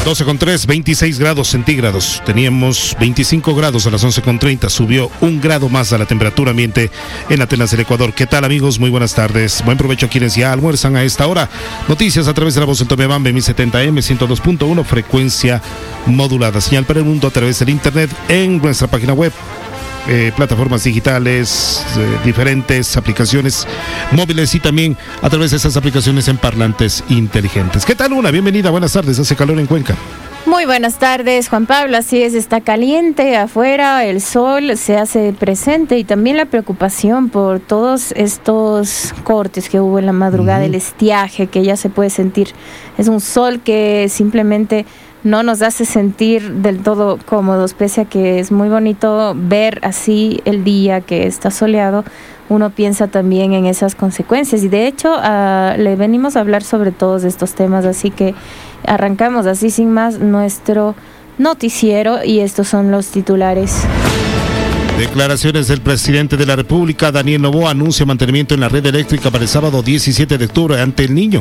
12:03, 26 grados centígrados. Teníamos 25 grados a las 11:30. Subió 1 grado más a la temperatura ambiente en Atenas del Ecuador. ¿Qué tal, amigos? Muy buenas tardes. Buen provecho a quienes ya almuerzan a esta hora. Noticias a través de la voz del Tomebambe, 1070M, 102.1, frecuencia modulada. Señal para el mundo a través del internet en nuestra página web. Plataformas digitales, diferentes aplicaciones móviles y también a través de esas aplicaciones en parlantes inteligentes. ¿Qué tal, Luna? Bienvenida, buenas tardes. Hace calor en Cuenca. Muy buenas tardes, Juan Pablo. Así es, está caliente afuera, el sol se hace presente y también la preocupación por todos estos cortes que hubo en la madrugada, el estiaje que ya se puede sentir. Es un sol que simplemente no nos hace sentir del todo cómodos, pese a que es muy bonito ver así el día que está soleado. Uno piensa también en esas consecuencias y de hecho le venimos a hablar sobre todos estos temas, así que arrancamos así sin más nuestro noticiero y estos son los titulares. Declaraciones del presidente de la República, Daniel Noboa, anuncia mantenimiento en la red eléctrica para el sábado 17 de octubre ante El Niño.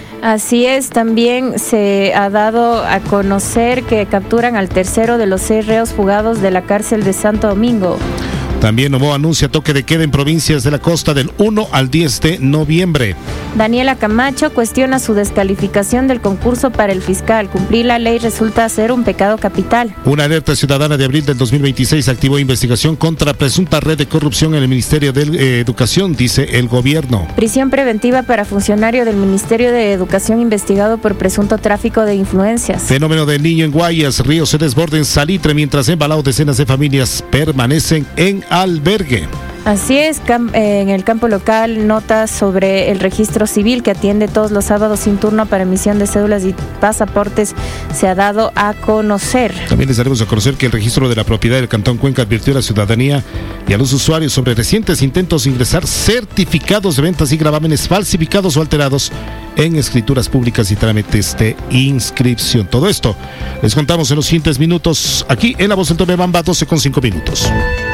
Así es, también se ha dado a conocer que capturan al tercero de los 6 reos fugados de la cárcel de Santo Domingo. También Noboa anuncia toque de queda en provincias de la costa del 1 al 10 de noviembre. Daniela Camacho cuestiona su descalificación del concurso para el fiscal. Cumplir la ley resulta ser un pecado capital. Una alerta ciudadana de abril del 2026 activó investigación contra presunta red de corrupción en el Ministerio de Educación, dice el gobierno. Prisión preventiva para funcionario del Ministerio de Educación investigado por presunto tráfico de influencias. Fenómeno del Niño en Guayas, río se desborda en Salitre mientras embalados decenas de familias permanecen en albergue. Así es, en el campo local, notas sobre el registro civil que atiende todos los sábados sin turno para emisión de cédulas y pasaportes se ha dado a conocer. También les daremos a conocer que el registro de la propiedad del Cantón Cuenca advirtió a la ciudadanía y a los usuarios sobre recientes intentos de ingresar certificados de ventas y gravámenes falsificados o alterados en escrituras públicas y trámites de inscripción. Todo esto les contamos en los siguientes minutos aquí en La Voz del Tomebamba, 12:05 minutos.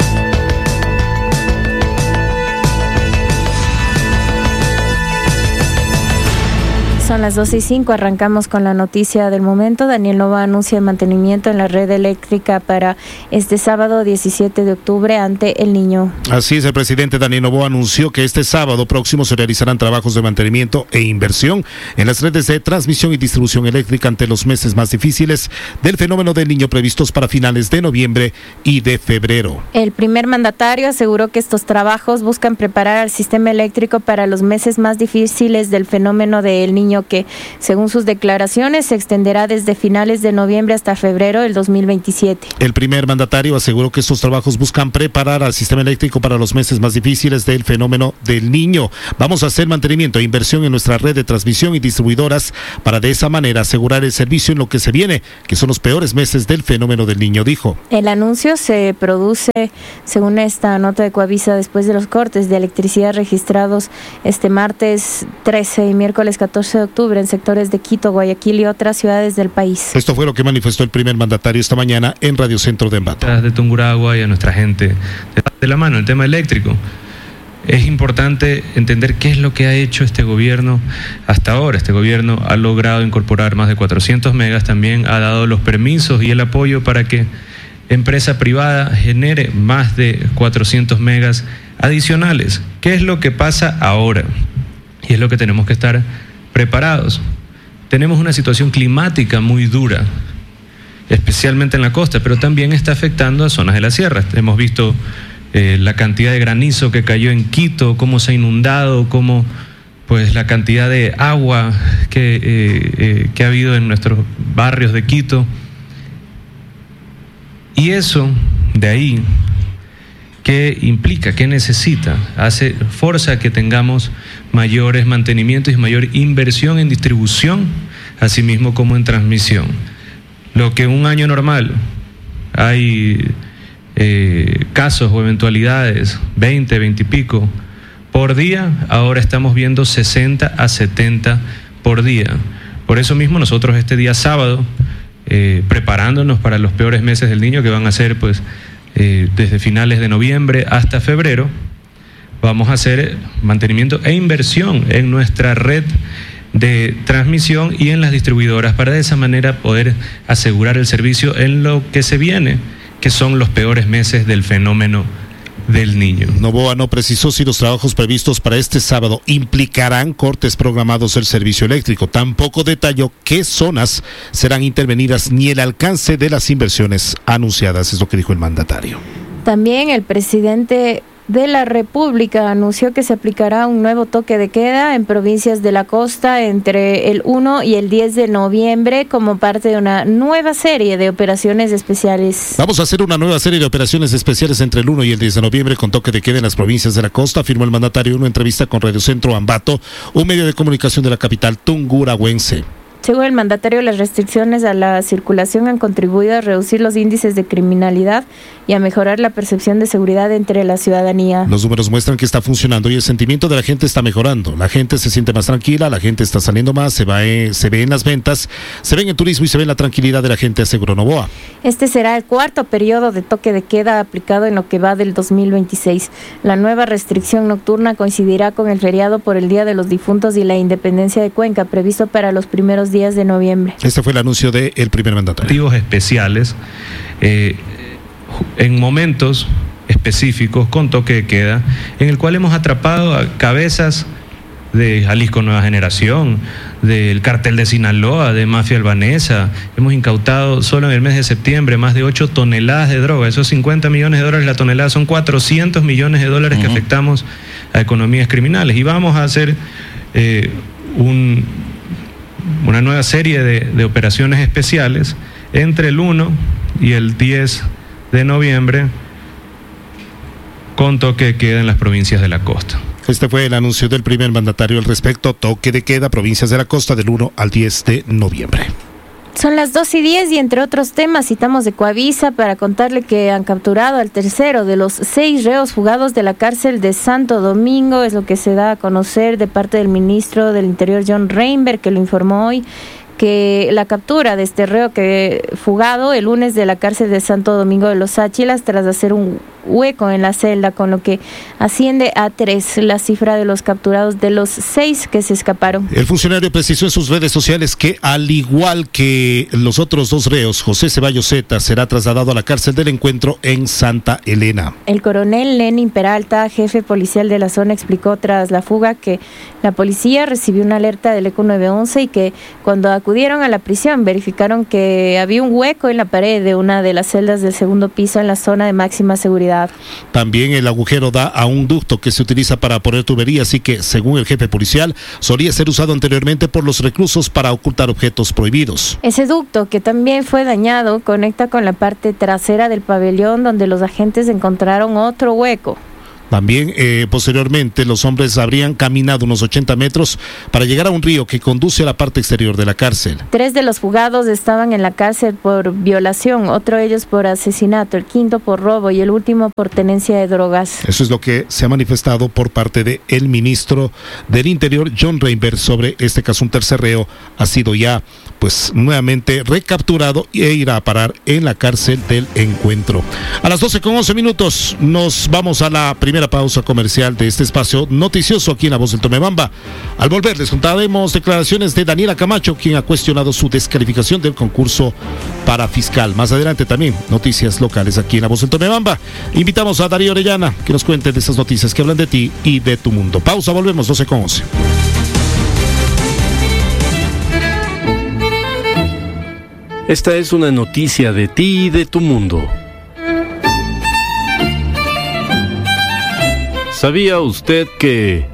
Son las 12:05, arrancamos con la noticia del momento. Daniel Noboa anuncia el mantenimiento en la red eléctrica para este sábado 17 de octubre ante El Niño. Así es, el presidente Daniel Noboa anunció que este sábado próximo se realizarán trabajos de mantenimiento e inversión en las redes de transmisión y distribución eléctrica ante los meses más difíciles del fenómeno del Niño previstos para finales de noviembre y de febrero. El primer mandatario aseguró que estos trabajos buscan preparar al sistema eléctrico para los meses más difíciles del fenómeno del Niño, que según sus declaraciones se extenderá desde finales de noviembre hasta febrero del 2027. El primer mandatario aseguró que estos trabajos buscan preparar al sistema eléctrico para los meses más difíciles del fenómeno del Niño. Vamos a hacer mantenimiento e inversión en nuestra red de transmisión y distribuidoras para de esa manera asegurar el servicio en lo que se viene, que son los peores meses del fenómeno del Niño, dijo. El anuncio se produce, según esta nota de Coavisa, después de los cortes de electricidad registrados este martes 13 y miércoles 14 de octubre en sectores de Quito, Guayaquil y otras ciudades del país. Esto fue lo que manifestó el primer mandatario esta mañana en Radio Centro de Ambato. De Tungurahua y a nuestra gente de la mano, el tema eléctrico. Es importante entender qué es lo que ha hecho este gobierno hasta ahora. Este gobierno ha logrado incorporar más de 400 megas, también ha dado los permisos y el apoyo para que empresa privada genere más de 400 megas adicionales. ¿Qué es lo que pasa ahora? Y es lo que tenemos que estar preparados. Tenemos una situación climática muy dura, especialmente en la costa, pero también está afectando a zonas de la sierra. Hemos visto la cantidad de granizo que cayó en Quito, cómo se ha inundado, cómo pues la cantidad de agua que ha habido en nuestros barrios de Quito. Y eso, de ahí, ¿qué implica? ¿Qué necesita? Forza que tengamos mayores mantenimientos y mayor inversión en distribución, así mismo como en transmisión. Lo que en un año normal hay casos o eventualidades, 20 y pico por día, ahora estamos viendo 60 a 70 por día. Por eso mismo nosotros este día sábado, preparándonos para los peores meses del Niño, que van a ser pues desde finales de noviembre hasta febrero, vamos a hacer mantenimiento e inversión en nuestra red de transmisión y en las distribuidoras, para de esa manera poder asegurar el servicio en lo que se viene, que son los peores meses del fenómeno del Niño. Novoa no precisó si los trabajos previstos para este sábado implicarán cortes programados del servicio eléctrico. Tampoco detalló qué zonas serán intervenidas ni el alcance de las inversiones anunciadas, es lo que dijo el mandatario. También el presidente de la República anunció que se aplicará un nuevo toque de queda en provincias de la costa entre el 1 y el 10 de noviembre como parte de una nueva serie de operaciones especiales. Vamos a hacer una nueva serie de operaciones especiales entre el 1 y el 10 de noviembre con toque de queda en las provincias de la costa, afirmó el mandatario en una entrevista con Radio Centro Ambato, un medio de comunicación de la capital tungurahüense. Según el mandatario, las restricciones a la circulación han contribuido a reducir los índices de criminalidad y a mejorar la percepción de seguridad entre la ciudadanía. Los números muestran que está funcionando y el sentimiento de la gente está mejorando. La gente se siente más tranquila, la gente está saliendo más, se ve en las ventas, se ve en el turismo y se ve en la tranquilidad de la gente, aseguró Novoa. Este será el cuarto periodo de toque de queda aplicado en lo que va del 2026. La nueva restricción nocturna coincidirá con el feriado por el Día de los Difuntos y la Independencia de Cuenca, previsto para los primeros días de noviembre. Este fue el anuncio del primer mandatario. Motivos especiales en momentos específicos con toque de queda, en el cual hemos atrapado a cabezas de Jalisco Nueva Generación, del Cartel de Sinaloa, de Mafia Albanesa. Hemos incautado solo en el mes de septiembre más de 8 toneladas de droga. Esos 50 millones de dólares la tonelada son 400 millones de dólares que afectamos a economías criminales. Y vamos a hacer una nueva serie de operaciones especiales entre el 1 y el 10 de noviembre con toque de queda en las provincias de la costa. Este fue el anuncio del primer mandatario al respecto, toque de queda, provincias de la costa del 1 al 10 de noviembre. Son las 2:10 y entre otros temas citamos de Coavisa para contarle que han capturado al tercero de los 6 reos fugados de la cárcel de Santo Domingo. Es lo que se da a conocer de parte del ministro del Interior, John Reinberg, que lo informó hoy, que la captura de este reo que fugado el lunes de la cárcel de Santo Domingo de los Áchilas tras hacer un hueco en la celda, con lo que asciende a 3 la cifra de los capturados de los 6 que se escaparon. El funcionario precisó en sus redes sociales que, al igual que los otros 2 reos, José Ceballos Zeta será trasladado a la cárcel del Encuentro en Santa Elena. El coronel Lenin Peralta, jefe policial de la zona, explicó tras la fuga que la policía recibió una alerta del ECO 911 y que cuando acudieron a la prisión verificaron que había un hueco en la pared de una de las celdas del segundo piso en la zona de máxima seguridad. También el agujero da a un ducto que se utiliza para poner tuberías y que, según el jefe policial, solía ser usado anteriormente por los reclusos para ocultar objetos prohibidos. Ese ducto, que también fue dañado, conecta con la parte trasera del pabellón donde los agentes encontraron otro hueco. También, posteriormente, los hombres habrían caminado unos 80 metros para llegar a un río que conduce a la parte exterior de la cárcel. 3 de los fugados estaban en la cárcel por violación, otro de ellos por asesinato, el quinto por robo y el último por tenencia de drogas. Eso es lo que se ha manifestado por parte del ministro del Interior, John Reinberg, sobre este caso. Un tercer reo ha sido ya, nuevamente recapturado e irá a parar en la cárcel del Encuentro. A las 12:11 nos vamos a la primera pausa comercial de este espacio noticioso aquí en La Voz del Tomebamba. Al volver les contaremos declaraciones de Daniela Camacho, quien ha cuestionado su descalificación del concurso para fiscal. Más adelante también noticias locales aquí en La Voz del Tomebamba. Invitamos a Darío Orellana que nos cuente de esas noticias que hablan de ti y de tu mundo. Pausa, volvemos 12:11. Esta es una noticia de ti y de tu mundo. ¿Sabía usted que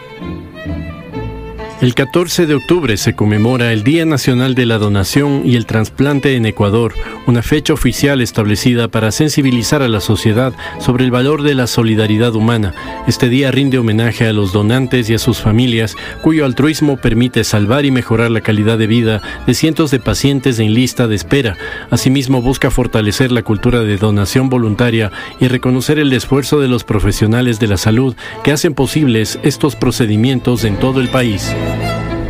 el 14 de octubre se conmemora el Día Nacional de la Donación y el Trasplante en Ecuador, una fecha oficial establecida para sensibilizar a la sociedad sobre el valor de la solidaridad humana? Este día rinde homenaje a los donantes y a sus familias, cuyo altruismo permite salvar y mejorar la calidad de vida de cientos de pacientes en lista de espera. Asimismo, busca fortalecer la cultura de donación voluntaria y reconocer el esfuerzo de los profesionales de la salud que hacen posibles estos procedimientos en todo el país.